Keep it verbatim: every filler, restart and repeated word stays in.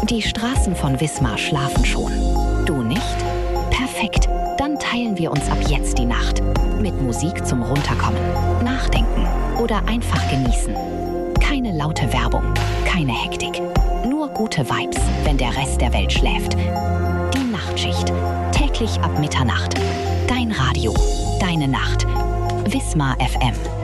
Die Straßen von Wismar schlafen schon. Du nicht? Perfekt. Dann teilen wir uns ab jetzt die Nacht. Mit Musik zum Runterkommen, Nachdenken oder einfach genießen. Keine laute Werbung, keine Hektik. Nur gute Vibes, wenn der Rest der Welt schläft. Die Nachtschicht. Täglich ab Mitternacht. Dein Radio. Deine Nacht. Wismar F M.